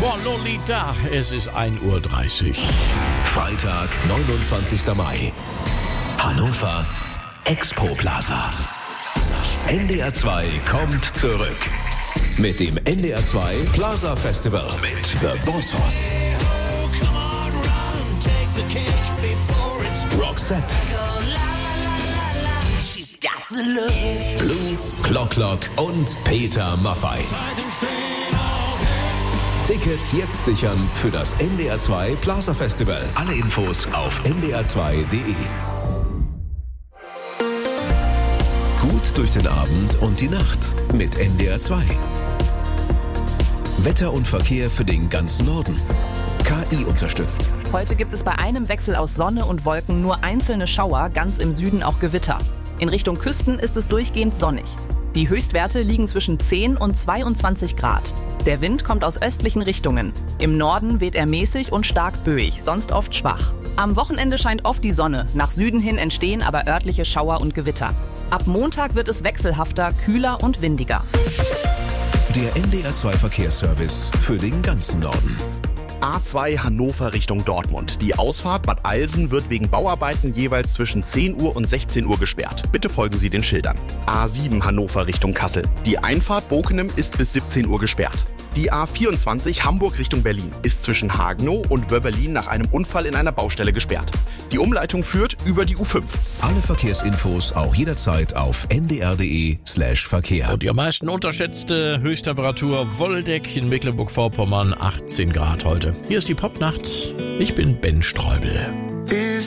Lolita, es ist 1:30 Uhr. Freitag, 29. Mai. Hannover Expo Plaza. NDR 2 kommt zurück. Mit dem NDR 2 Plaza Festival mit The Boss Hoss, Roxette, Blue, Clock und Peter Maffay. Tickets jetzt sichern für das NDR 2 Plaza Festival. Alle Infos auf ndr2.de. Gut durch den Abend und die Nacht mit NDR 2. Wetter und Verkehr für den ganzen Norden. KI unterstützt. Heute gibt es bei einem Wechsel aus Sonne und Wolken nur einzelne Schauer, ganz im Süden auch Gewitter. In Richtung Küsten ist es durchgehend sonnig. Die Höchstwerte liegen zwischen 10 und 22 Grad. Der Wind kommt aus östlichen Richtungen. Im Norden weht er mäßig und stark böig, sonst oft schwach. Am Wochenende scheint oft die Sonne, nach Süden hin entstehen aber örtliche Schauer und Gewitter. Ab Montag wird es wechselhafter, kühler und windiger. Der NDR 2 Verkehrsservice für den ganzen Norden. A2 Hannover Richtung Dortmund. Die Ausfahrt Bad Alsen wird wegen Bauarbeiten jeweils zwischen 10 Uhr und 16 Uhr gesperrt. Bitte folgen Sie den Schildern. A7 Hannover Richtung Kassel. Die Einfahrt Bokenem ist bis 17 Uhr gesperrt. Die A24 Hamburg Richtung Berlin ist zwischen Hagenow und Wöberlin nach einem Unfall in einer Baustelle gesperrt. Die Umleitung führt über die U5. Alle Verkehrsinfos auch jederzeit auf ndr.de/Verkehr. Und die am meisten unterschätzte Höchsttemperatur Woldeck in Mecklenburg-Vorpommern, 18 Grad heute. Hier ist die Popnacht. Ich bin Ben Streubel.